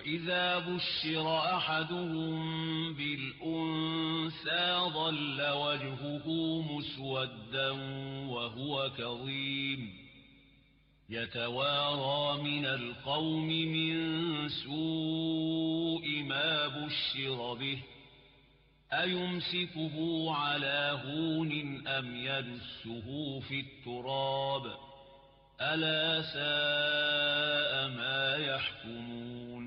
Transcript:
وإذا بشر أحدهم بالأنثى ظل وجهه مسودا وهو كظيم يتوارى من القوم من سوء ما بشر به أيمسكه على هون أم يدسه في التراب ألا ساء ما يحكمون